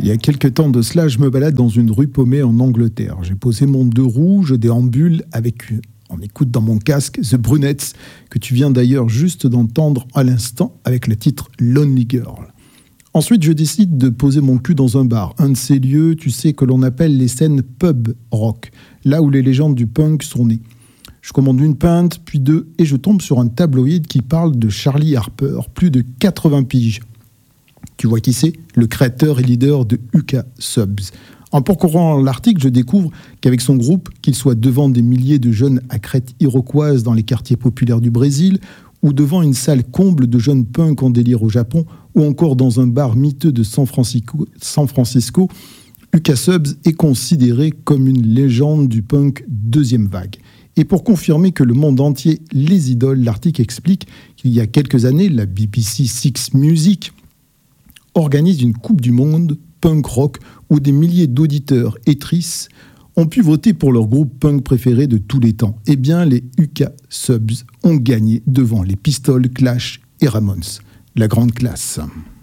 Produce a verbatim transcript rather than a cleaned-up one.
Il y a quelques temps de cela, je me balade dans une rue paumée en Angleterre. J'ai posé mon deux roues, je déambule avec, on écoute dans mon casque, The Brunettes, que tu viens d'ailleurs juste d'entendre à l'instant avec le titre Lonely Girl. Ensuite, je décide de poser mon cul dans un bar, un de ces lieux, tu sais, que l'on appelle les scènes pub rock, là où les légendes du punk sont nées. Je commande une pinte, puis deux, et je tombe sur un tabloïd qui parle de Charlie Harper, plus de quatre-vingts piges. Tu vois qui c'est ? Le créateur et leader de U K Subs. En parcourant l'article, je découvre qu'avec son groupe, qu'il soit devant des milliers de jeunes à crête iroquoise dans les quartiers populaires du Brésil, ou devant une salle comble de jeunes punks en délire au Japon, ou encore dans un bar miteux de San Francisco, San Francisco, U K Subs est considéré comme une légende du punk deuxième vague. Et pour confirmer que le monde entier les idole, l'article explique qu'il y a quelques années, la B B C Six Music organise une Coupe du Monde punk rock où des milliers d'auditeurs et tristes ont pu voter pour leur groupe punk préféré de tous les temps. Eh bien, les U K Subs ont gagné devant les Pistols, Clash et Ramones. La grande classe.